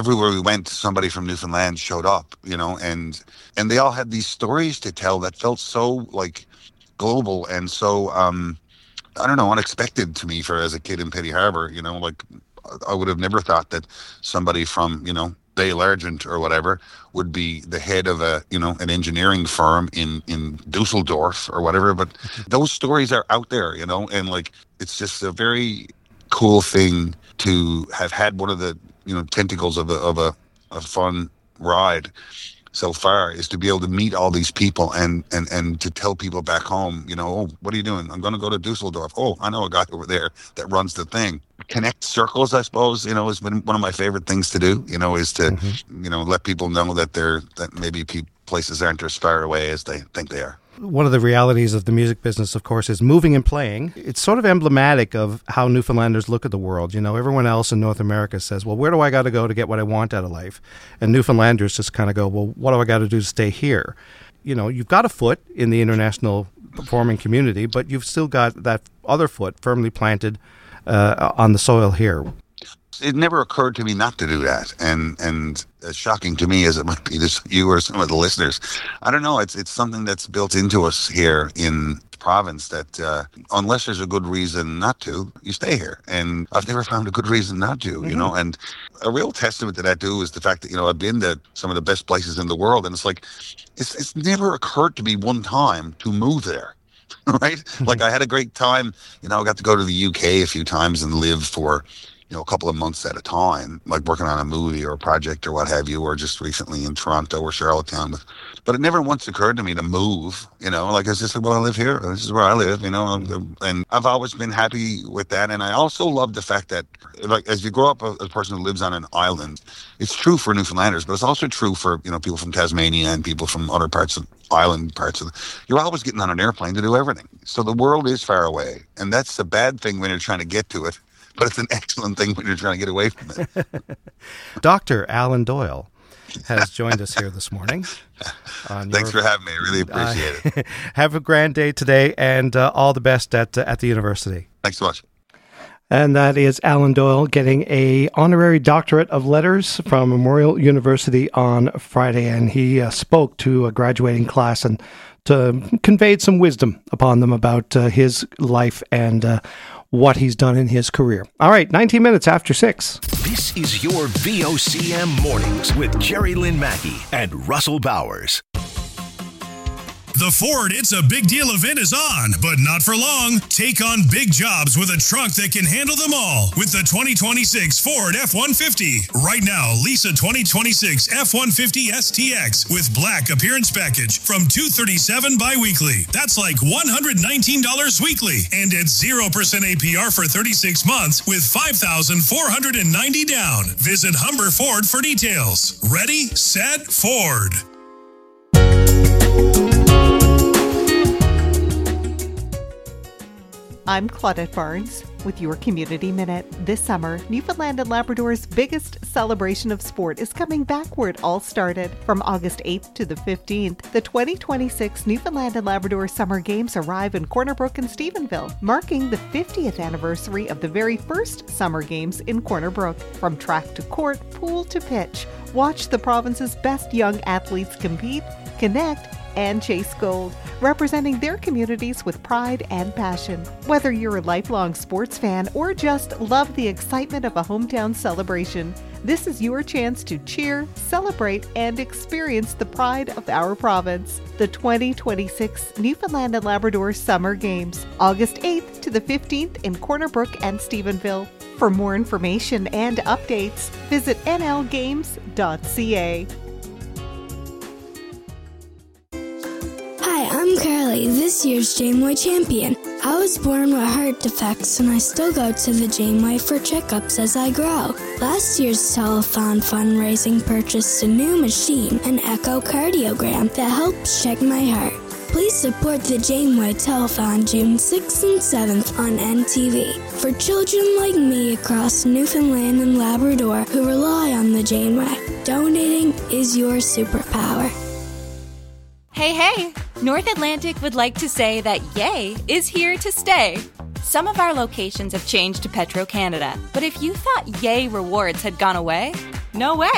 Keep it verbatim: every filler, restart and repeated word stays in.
everywhere we went, somebody from Newfoundland showed up, you know, and and they all had these stories to tell that felt so like global and so um, I don't know, unexpected to me for as a kid in Petty Harbour. You know, like I would have never thought that somebody from, you know, Dale Argent or whatever would be the head of a, you know, an engineering firm in, in Dusseldorf or whatever. But those stories are out there, you know, and like, it's just a very cool thing to have had one of the, you know, tentacles of a, of a, a fun ride so far is to be able to meet all these people and, and, and to tell people back home, you know, oh, what are you doing? I'm going to go to Dusseldorf. Oh, I know a guy over there that runs the thing. Connect circles, I suppose, you know, has been one of my favorite things to do, you know, is to, mm-hmm. you know, let people know that they're, that maybe pe- places aren't as far away as they think they are. One of the realities of the music business, of course, is moving and playing. It's sort of emblematic of how Newfoundlanders look at the world. You know, everyone else in North America says, well, where do I got to go to get what I want out of life? And Newfoundlanders just kind of go, well, what do I got to do to stay here? You know, you've got a foot in the international performing community, but you've still got that other foot firmly planted uh, on the soil here. It never occurred to me not to do that, and and as shocking to me as it might be to you or some of the listeners, I don't know. It's it's something that's built into us here in the province that uh, unless there's a good reason not to, you stay here. And I've never found a good reason not to, mm-hmm. you know. And a real testament to that too is the fact that, you know, I've been to some of the best places in the world, and it's like it's it's never occurred to me one time to move there. Right? Like I had a great time. You know, I got to go to the U K a few times and live for, you know, a couple of months at a time, like working on a movie or a project or what have you, or just recently in Toronto or Charlottetown. But it never once occurred to me to move, you know, like I just said, well, I live here. This is where I live, you know, and I've always been happy with that. And I also love the fact that, like, as you grow up as a person who lives on an island, it's true for Newfoundlanders, but it's also true for, you know, people from Tasmania and people from other parts of island parts of the, you're always getting on an airplane to do everything. So the world is far away. And that's a bad thing when you're trying to get to it. But it's an excellent thing when you're trying to get away from it. Doctor Alan Doyle has joined us here this morning. Thanks your, for having me. I really appreciate uh, it. Have a grand day today, and uh, all the best at uh, at the university. Thanks so much. And that is Alan Doyle getting a honorary doctorate of letters from Memorial University on Friday, and he uh, spoke to a graduating class and to, conveyed some wisdom upon them about uh, his life and uh, what he's done in his career. All right, nineteen minutes after six. This is your V O C M Mornings with Jerry Lynn Mackey and Russell Bowers. The Ford It's a Big Deal event is on, but not for long. Take on big jobs with a trunk that can handle them all with the twenty twenty-six Ford F one fifty. Right now, lease a twenty twenty-six F one fifty S T X with black appearance package from two hundred thirty-seven dollars bi-weekly. That's like one hundred nineteen dollars weekly. And at zero percent A P R for thirty-six months with five thousand four hundred ninety dollars down. Visit Humber Ford for details. Ready, set, Ford. I'm Claudette Barnes with your Community Minute. This summer, Newfoundland and Labrador's biggest celebration of sport is coming back where it all started. From August eighth to the fifteenth, the twenty twenty-six Newfoundland and Labrador Summer Games arrive in Corner Brook and Stephenville, marking the fiftieth anniversary of the very first Summer Games in Corner Brook. From track to court, pool to pitch, watch the province's best young athletes compete, connect, and chase gold, representing their communities with pride and passion. Whether you're a lifelong sports fan or just love the excitement of a hometown celebration, this is your chance to cheer, celebrate, and experience the pride of our province. The twenty twenty-six Newfoundland and Labrador Summer Games, August eighth to the fifteenth in Corner Brook and Stephenville. For more information and updates, visit n l games dot c a. Hi, I'm Carly, this year's Janeway champion. I was born with heart defects and I still go to the Janeway for checkups as I grow. Last year's telethon fundraising purchased a new machine, an echocardiogram, that helps check my heart. Please support the Janeway Telethon June sixth and seventh on N T V. For children like me across Newfoundland and Labrador who rely on the Janeway, donating is your superpower. Hey, hey! North Atlantic would like to say that Yay is here to stay. Some of our locations have changed to Petro-Canada, but if you thought Yay rewards had gone away, no way.